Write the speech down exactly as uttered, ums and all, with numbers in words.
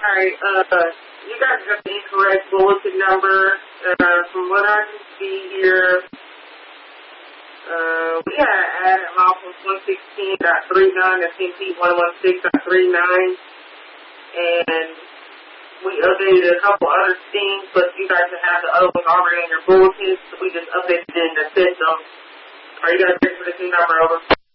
Alright, uh, you guys got the incorrect bulletin number. Uh, from what I can see here, uh, we had added lawfuls one sixteen point thirty-nine to C P one sixteen point thirty-nine, and we updated a couple other things, but you guys have the other ones already on your bulletins, so we just updated it in the system. Are you guys ready for the new number over?